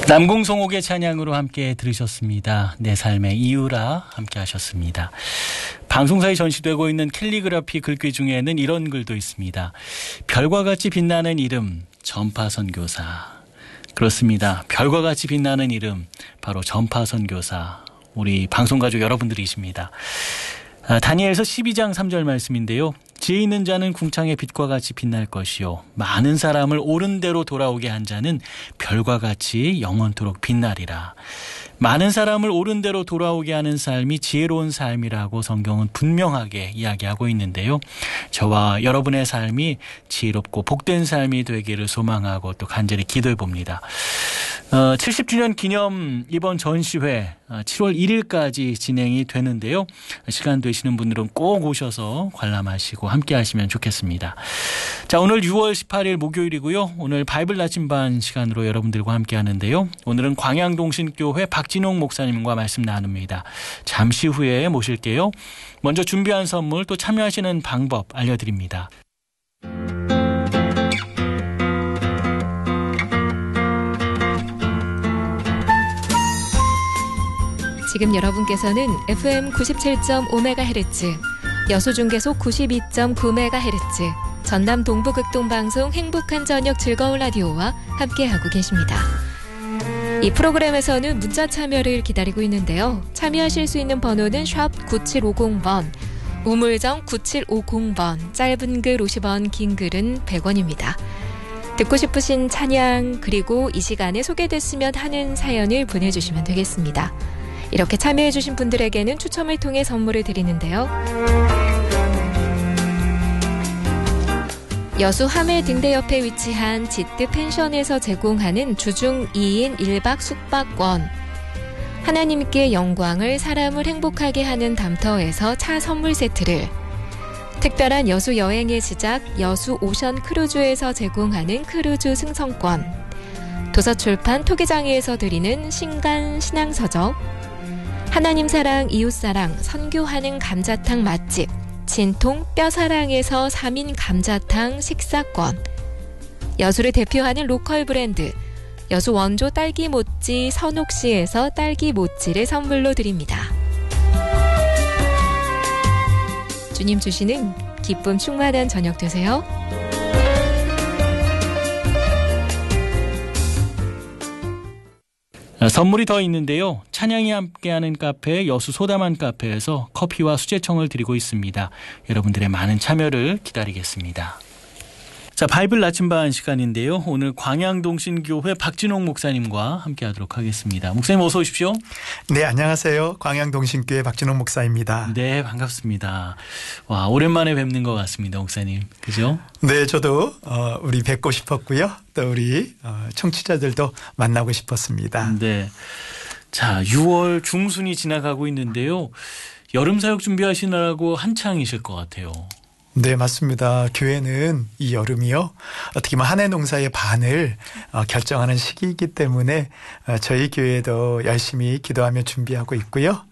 남궁성옥의 찬양으로 함께 들으셨습니다. 내 삶의 이유라 함께 하셨습니다. 방송사에 전시되고 있는 캘리그라피 글귀 중에는 이런 글도 있습니다. 별과 같이 빛나는 이름 전파선교사. 그렇습니다. 별과 같이 빛나는 이름 바로 전파선교사. 우리 방송가족 여러분들이십니다. 다니엘서 12장 3절 말씀인데요. 지혜 있는 자는 궁창의 빛과 같이 빛날 것이요 많은 사람을 옳은 대로 돌아오게 한 자는 별과 같이 영원토록 빛나리라. 많은 사람을 옳은 대로 돌아오게 하는 삶이 지혜로운 삶이라고 성경은 분명하게 이야기하고 있는데요. 저와 여러분의 삶이 지혜롭고 복된 삶이 되기를 소망하고 또 간절히 기도해 봅니다. 70주년 기념 이번 전시회 7월 1일까지 진행이 되는데요. 시간 되시는 분들은 꼭 오셔서 관람하시고 함께 하시면 좋겠습니다. 자, 오늘 6월 18일 목요일이고요. 오늘 바이블 나침반 시간으로 여러분들과 함께 하는데요. 오늘은 광양동신교회 박진홍 목사님과 말씀 나눕니다. 잠시 후에 모실게요. 먼저 준비한 선물 또 참여하시는 방법 알려드립니다. 지금 여러분께서는 FM 97.5MHz, 여수중계소 92.9MHz, 전남 동부극동방송 행복한 저녁 즐거운 라디오와 함께하고 계십니다. 이 프로그램에서는 문자 참여를 기다리고 있는데요. 참여하실 수 있는 번호는 샵 9750번, 우물정 9750번, 짧은 글 50원, 긴 글은 100원입니다. 듣고 싶으신 찬양 그리고 이 시간에 소개됐으면 하는 사연을 보내주시면 되겠습니다. 이렇게 참여해주신 분들에게는 추첨을 통해 선물을 드리는데요. 여수 하멜 등대 옆에 위치한 지트 펜션에서 제공하는 주중 2인 1박 숙박권, 하나님께 영광을 사람을 행복하게 하는 담터에서 차 선물 세트를, 특별한 여수 여행의 시작 여수 오션 크루즈에서 제공하는 크루즈 승선권, 도서출판 토기장에서 드리는 신간 신앙서적, 하나님 사랑 이웃사랑 선교하는 감자탕 맛집 진통 뼈사랑에서 3인 감자탕 식사권, 여수를 대표하는 로컬 브랜드 여수 원조 딸기 모찌 선옥시에서 딸기 모찌를 선물로 드립니다. 주님 주시는 기쁨 충만한 저녁 되세요. 선물이 더 있는데요. 찬양이 함께하는 카페 여수 소다만 카페에서 커피와 수제청을 드리고 있습니다. 여러분들의 많은 참여를 기다리겠습니다. 자, 바이블 나침반 시간인데요. 오늘 광양동신교회 박진홍 목사님과 함께하도록 하겠습니다. 목사님 어서 오십시오. 네, 안녕하세요. 광양동신교회 박진홍 목사입니다. 네, 반갑습니다. 와, 오랜만에 뵙는 것 같습니다, 목사님. 그죠? 네, 저도 우리 뵙고 싶었고요. 또 우리 청취자들도 만나고 싶었습니다. 네. 자, 6월 중순이 지나가고 있는데요. 여름 사역 준비하시느라고 한창이실 것 같아요. 네, 맞습니다. 교회는 이 여름이요, 어떻게 보면 한 해 농사의 반을 결정하는 시기이기 때문에 저희 교회도 열심히 기도하며 준비하고 있고요.